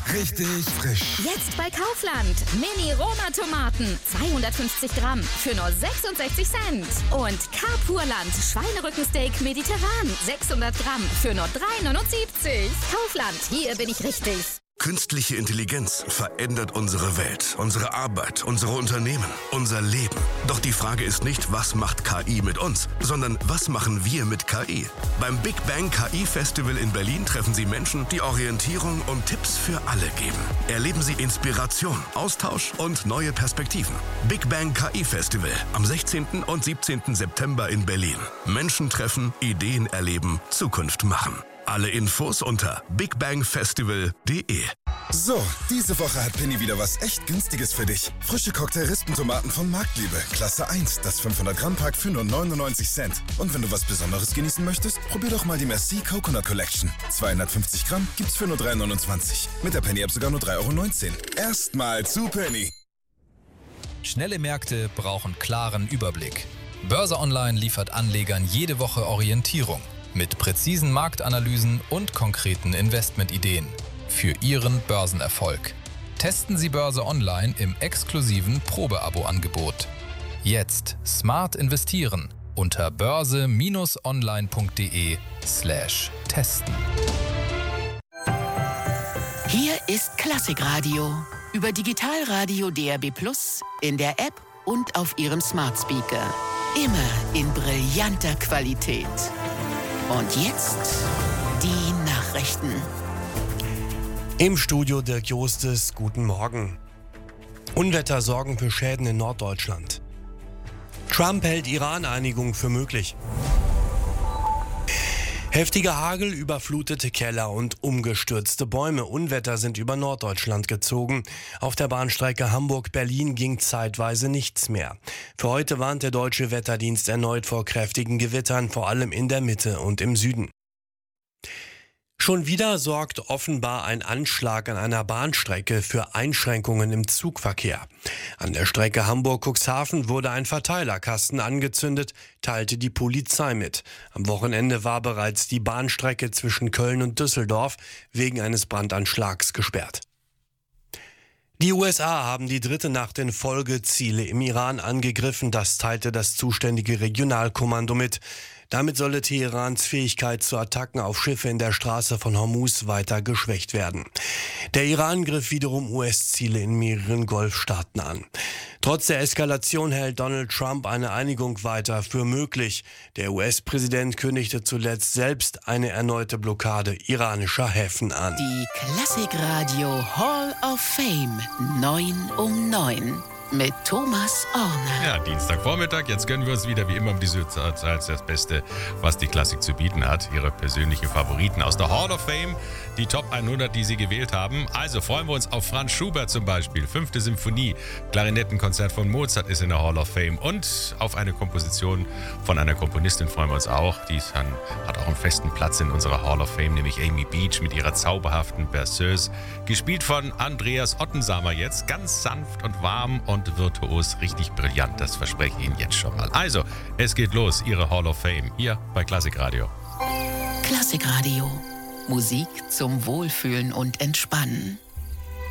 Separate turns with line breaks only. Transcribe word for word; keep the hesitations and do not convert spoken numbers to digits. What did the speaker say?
richtig frisch.
Jetzt bei Kaufland. Mini-Roma-Tomaten. zweihundertfünfzig Gramm für nur sechsundsechzig Cent. Und Carpurland Schweinerückensteak mediterran. sechshundert Gramm für nur drei neunundsiebzig. Kaufland, hier bin ich richtig.
Künstliche Intelligenz verändert unsere Welt, unsere Arbeit, unsere Unternehmen, unser Leben. Doch die Frage ist nicht, was macht K I mit uns, sondern was machen wir mit K I? Beim Big Bang K I Festival in Berlin treffen Sie Menschen, die Orientierung und Tipps für alle geben. Erleben Sie Inspiration, Austausch und neue Perspektiven. Big Bang K I Festival am sechzehnten und siebzehnten September in Berlin. Menschen treffen, Ideen erleben, Zukunft machen. Alle Infos unter big bang festival punkt de.
So, diese Woche hat Penny wieder was echt Günstiges für dich. Frische Cocktail-Rispentomaten von Marktliebe. Klasse eins, das fünfhundert Gramm Pack für nur neunundneunzig Cent. Und wenn du was Besonderes genießen möchtest, probier doch mal die Merci Coconut Collection. zweihundertfünfzig Gramm gibt's für nur drei neunundzwanzig. Mit der Penny-App sogar nur drei Euro neunzehn. Erstmal zu Penny.
Schnelle Märkte brauchen klaren Überblick. Börse Online liefert Anlegern jede Woche Orientierung. Mit präzisen Marktanalysen und konkreten Investmentideen für Ihren Börsenerfolg. Testen Sie Börse Online im exklusiven Probeabo-Angebot. Jetzt smart investieren unter börse-online.de slash testen.
Hier ist Klassikradio über Digitalradio D R B Plus, in der App und auf Ihrem Smart Speaker. Immer in brillanter Qualität. Und jetzt die Nachrichten.
Im Studio Dirk Jostes, guten Morgen. Unwetter sorgen für Schäden in Norddeutschland. Trump hält Iran-Einigung für möglich. Heftiger Hagel, überflutete Keller und umgestürzte Bäume. Unwetter sind über Norddeutschland gezogen. Auf der Bahnstrecke Hamburg-Berlin ging zeitweise nichts mehr. Für heute warnt der Deutsche Wetterdienst erneut vor kräftigen Gewittern, vor allem in der Mitte und im Süden. Schon wieder sorgt offenbar ein Anschlag an einer Bahnstrecke für Einschränkungen im Zugverkehr. An der Strecke Hamburg-Cuxhaven wurde ein Verteilerkasten angezündet, teilte die Polizei mit. Am Wochenende war bereits die Bahnstrecke zwischen Köln und Düsseldorf wegen eines Brandanschlags gesperrt. Die U S A haben die dritte Nacht in Folge Ziele im Iran angegriffen, das teilte das zuständige Regionalkommando mit. Damit solle Teherans Fähigkeit zu Attacken auf Schiffe in der Straße von Hormuz weiter geschwächt werden. Der Iran griff wiederum U S-Ziele in mehreren Golfstaaten an. Trotz der Eskalation hält Donald Trump eine Einigung weiter für möglich. Der U S-Präsident kündigte zuletzt selbst eine erneute Blockade iranischer Häfen an.
Die Klassikradio Hall of Fame neun um neun. Mit Thomas Orner.
Ja, Dienstagvormittag. Jetzt gönnen wir uns wieder wie immer um diese Zeit das Beste, was die Klassik zu bieten hat. Ihre persönlichen Favoriten aus der Hall of Fame, die Top hundert, die Sie gewählt haben. Also freuen wir uns auf Franz Schubert zum Beispiel. Fünfte Symphonie, Klarinettenkonzert von Mozart ist in der Hall of Fame. Und auf eine Komposition von einer Komponistin freuen wir uns auch. Die hat auch einen festen Platz in unserer Hall of Fame, nämlich Amy Beach mit ihrer zauberhaften Berceuse. Gespielt von Andreas Ottensamer jetzt. Ganz sanft und warm und Und virtuos, richtig brillant, das verspreche ich Ihnen jetzt schon mal. Also, es geht los, Ihre Hall of Fame, hier bei Klassikradio.
Klassikradio. Musik zum Wohlfühlen und Entspannen.